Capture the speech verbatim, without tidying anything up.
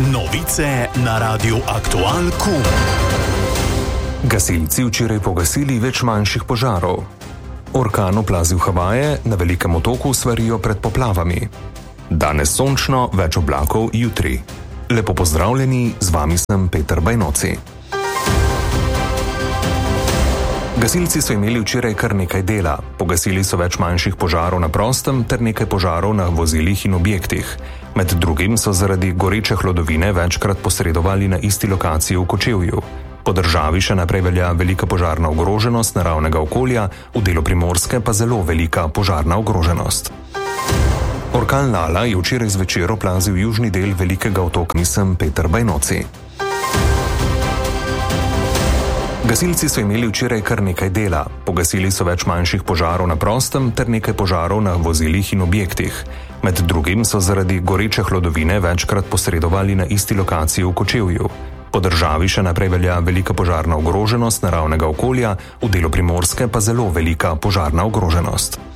Novice na Radiu Aktual Kum. Gasilci včeraj pogasili več manjših požarov. Orkan oplazil Havaje, na Velikem otoku svarijo pred poplavami. Danes sončno, več oblakov jutri. Lepo pozdravljeni, z vami sem Peter Bajnoci. Gasilci so imeli včeraj kar nekaj dela. Pogasili so več manjših požarov na prostem ter nekaj požarov na vozilih in objektih. Med drugim so zaradi goreče hlodovine večkrat posredovali na isti lokaciji v Kočevju. Po državi še naprej velja velika požarna ogroženost naravnega okolja, v delu Primorske pa zelo velika požarna ogroženost. Orkan Lala je včeraj zvečer oplazil južni del Velikega otoka. Nisem Peter Bajnoci. Gasilci so imeli včeraj kar nekaj dela. Pogasili so več manjših požarov na prostem ter nekaj požarov na vozilih in objektih. Med drugim so zaradi goreče hlodovine večkrat posredovali na isti lokaciji v Kočevju. Po državi še naprej velja velika požarna ogroženost naravnega okolja, v delu Primorske pa zelo velika požarna ogroženost.